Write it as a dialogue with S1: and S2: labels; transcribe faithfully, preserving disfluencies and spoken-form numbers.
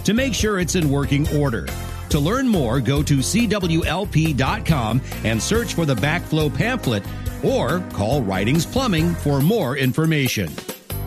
S1: to make sure it's in working order. To learn more, go to C W L P dot com and search for the backflow pamphlet or call Writings Plumbing for more information.